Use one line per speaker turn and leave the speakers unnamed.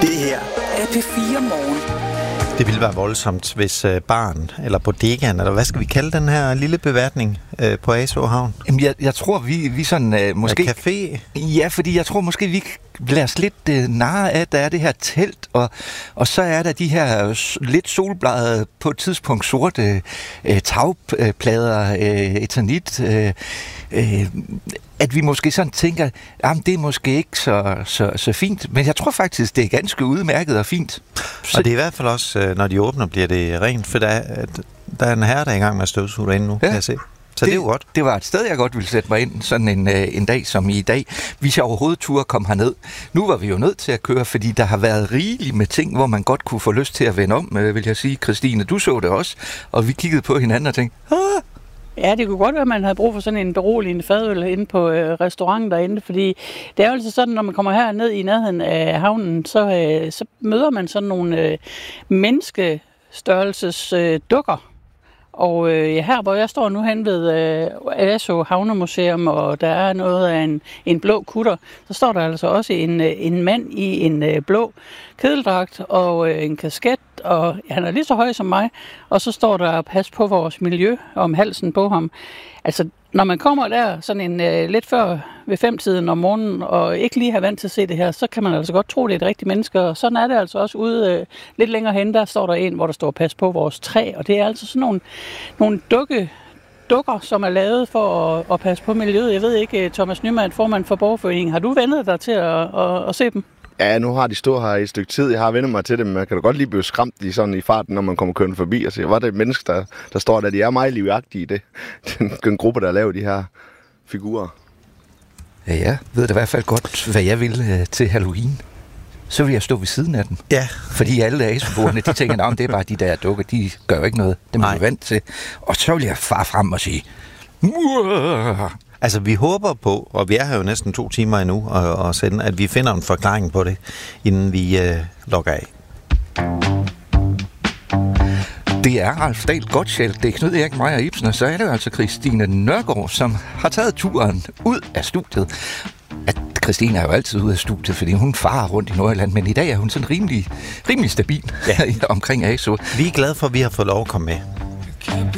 Det her er P4 Morgen.
Det ville være voldsomt, hvis baren eller bodegaen, eller hvad skal vi kalde den her lille beværtning på Asaa Havn?
Jamen, jeg tror, vi sådan måske...
Café?
Ja, fordi jeg tror måske, vi lader os lidt narre af, at der er det her telt, og så er der de her lidt solbladede, på et tidspunkt sorte tagplader, eternit, at vi måske sådan tænker, jamen det er måske ikke så fint, men jeg tror faktisk, det er ganske udmærket og fint.
Og det er i hvert fald også, når de åbner, bliver det rent, for der er en herre, der er i gang med at støvsuge derinde nu, kan jeg se. Så det er jo godt.
Det var et sted, jeg godt ville sætte mig ind, sådan en dag som i dag, hvis jeg overhovedet turde komme herned. Nu var vi jo nødt til at køre, fordi der har været rigeligt med ting, hvor man godt kunne få lyst til at vende om, vil jeg sige. Christine, du så det også, og vi kiggede på hinanden og tænkte,
Ja, det kunne godt være, at man havde brug for sådan en beroligende fadøl inde på restauranten derinde, fordi det er jo altså sådan, når man kommer herned i nærheden af havnen, så møder man sådan nogle menneskestørrelses dukker. Og her, hvor jeg står nu hen ved Asaa Havnemuseum, og der er noget af en blå kutter, så står der altså også en mand i en blå kedeldragt og en kasket, og han er lige så høj som mig, og så står der pas på vores miljø om halsen på ham. Altså, når man kommer der sådan lidt før ved 5-tiden om morgenen, og ikke lige har vant til at se det her, så kan man altså godt tro, det er et rigtigt menneske. Og sådan er det altså også ude lidt længere hen, der står der en, hvor der står pas på vores træ. Og det er altså sådan nogle dukker, som er lavet for at passe på miljøet. Jeg ved ikke, Thomas Nyman, formand for Borgerforeningen, har du vendet dig til at se dem?
Ja, nu har de stået her i et stykke tid. Jeg har vendt mig til dem, men jeg kan da godt lige blive skræmt i farten, når man kommer kørende forbi og siger, hvor er det et menneske, der står der? De er meget livagtige i det. Den gruppe, der laver de her figurer.
Ja, jeg ved da i hvert fald godt, hvad jeg vil til Halloween. Så vil jeg stå ved siden af den.
Ja.
Fordi alle Asaa-boerne, de tænker, det er bare de der dukker, de gør jo ikke noget. Det er man vant til. Og så vil jeg fare frem og sige, Muah!
Altså, vi håber på, og vi er her jo næsten 2 timer endnu, og sende, at vi finder en forklaring på det, inden vi logger af.
Det er Ralf Dahl Gottschalk, det er Knud Erik Meyer Ibsen, og så er det jo altså Christine Nørgaard, som har taget turen ud af studiet. At Christine er jo altid ude af studiet, fordi hun farer rundt i Nordjylland, men i dag er hun sådan rimelig stabil omkring Asaa.
Vi er glade for, at vi har fået lov at komme med.